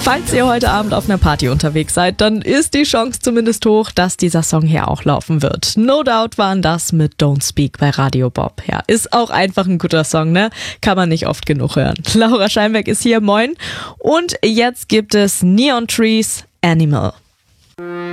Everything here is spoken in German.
Falls ihr heute Abend auf einer Party unterwegs seid, dann ist die Chance zumindest hoch, dass dieser Song hier auch laufen wird. No Doubt waren das mit Don't Speak bei Radio Bob. Ja, ist auch einfach ein guter Song, ne? Kann man nicht oft genug hören. Laura Scheinbeck ist hier, moin. Und jetzt gibt es Neon Trees, Animal.